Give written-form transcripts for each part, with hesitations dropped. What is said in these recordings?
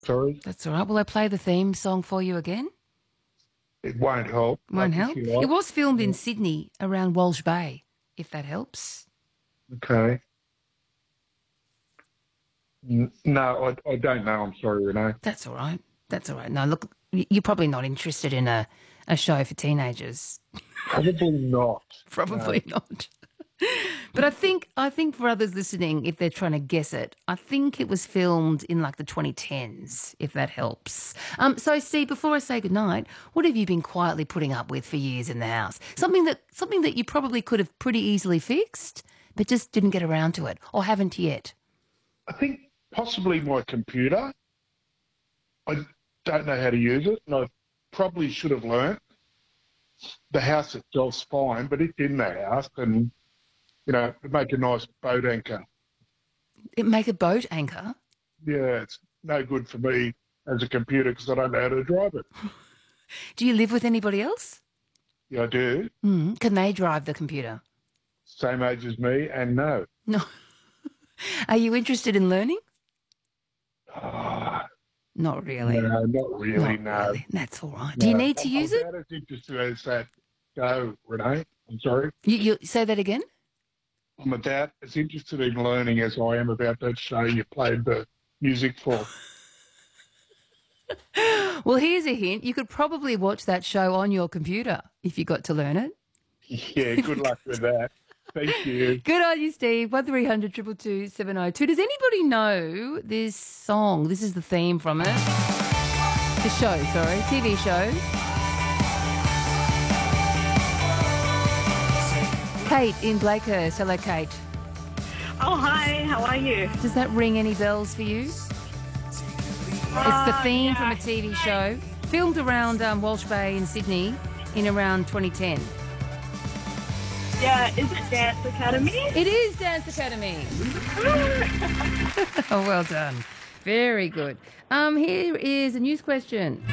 Sorry, That's all right. Will I play the theme song for you again? it won't help. Won't Like, if help. you It like. was filmed in Yeah. Sydney around Walsh Bay, if that helps. Okay. No, I don't know. I'm sorry, Renee. That's all right. That's all right. No, look, you're probably not interested in a show for teenagers. Probably not. No. Probably not. But I think for others listening, if they're trying to guess it, I think it was filmed in like the 2010s, if that helps. So Steve, before I say goodnight, what have you been quietly putting up with for years in the house? Something that you probably could have pretty easily fixed, but just didn't get around to it, or haven't yet. I think possibly my computer. I don't know how to use it, and I probably should have learnt. The house itself's fine, but it's in the house, and it'd make a nice boat anchor. It make a boat anchor. Yeah, it's no good for me as a computer because I don't know how to drive it. Do you live with anybody else? Yeah, I do. Can they drive the computer? Same age as me, and no. No. Are you interested in learning? Ah, Not really. no, not really, Not no. really. That's all right. No. Do you need to I'm use it? about as interested as that go, Renee. I'm sorry. You say that again? I'm about as interested in learning as I am about that show you played the music for. Well, here's a hint. You could probably watch that show on your computer if you got to learn it. Yeah, good luck with that. Thank you. Good on you, Steve. 1300 222 702. Does anybody know this song? This is the theme from it. The show, sorry. TV show. Kate in Blakehurst. Hello, Kate. Oh, hi. How are you? Does that ring any bells for you? It's the theme from a TV show filmed around Walsh Bay in Sydney in around 2010. Yeah, is it Dance Academy? It is Dance Academy. Oh, well done. Very good. Here is a news question.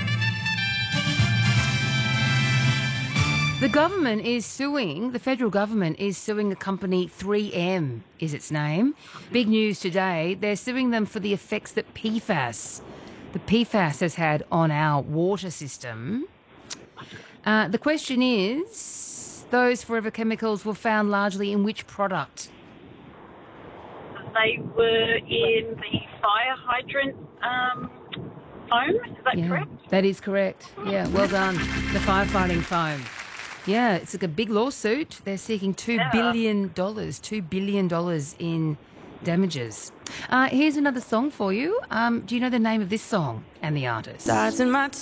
The federal government is suing the company 3M, is its name. Big news today. They're suing them for the effects that the PFAS has had on our water system. The question is, those forever chemicals were found largely in which product? They were in the fire hydrant foam. Is that correct? That is correct. Yeah, well done. The firefighting foam. Yeah, it's like a big lawsuit. They're seeking $2 billion in damages. Here's another song for you. Do you know the name of this song and the artist?